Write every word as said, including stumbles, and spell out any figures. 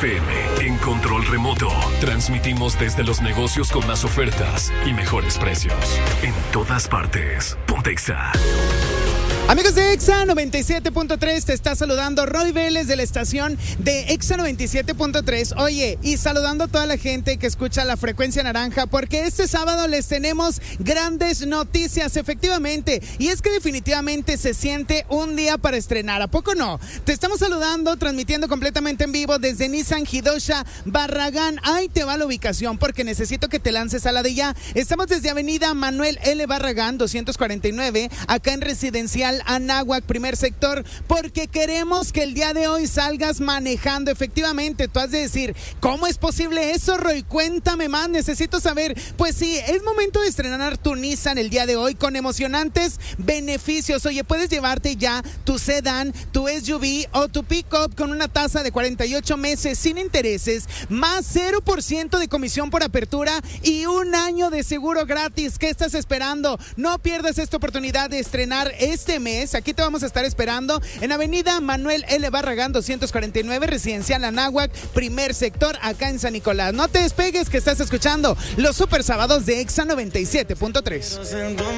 F M, en control remoto. Transmitimos desde los negocios con más ofertas y mejores precios. En todas partes. Ponte Exa. Amigos de Exa noventa y siete punto tres, te está saludando Roy Vélez de la estación de Exa noventa y siete punto tres. Oye, y saludando a toda la gente que escucha la frecuencia naranja, porque este sábado les tenemos grandes noticias, efectivamente. Y es que definitivamente se siente un día para estrenar, ¿a poco no? Te estamos saludando, transmitiendo completamente en vivo desde Nissan Hidosha Barragán. Ahí te va la ubicación, porque necesito que te lances a la de ya. Estamos desde Avenida Manuel L. Barragán, doscientos cuarenta y nueve, acá en Residencial Anáhuac, primer sector, porque queremos que el día de hoy salgas manejando. Efectivamente, tú has de decir, ¿cómo es posible eso, Roy? Cuéntame más, necesito saber. Pues sí, es momento de estrenar tu Nissan el día de hoy con emocionantes beneficios. Oye, puedes llevarte ya tu sedán, tu S U V o tu pick-up con una tasa de cuarenta y ocho meses sin intereses, más cero por ciento de comisión por apertura y un año de seguro gratis. ¿Qué estás esperando? No pierdas esta oportunidad de estrenar este mes. Aquí te vamos a estar esperando en Avenida Manuel L. Barragán, doscientos cuarenta y nueve, Residencial Anáhuac, primer sector, acá en San Nicolás. No te despegues, que estás escuchando los Super Sábados de Exa noventa y siete punto tres.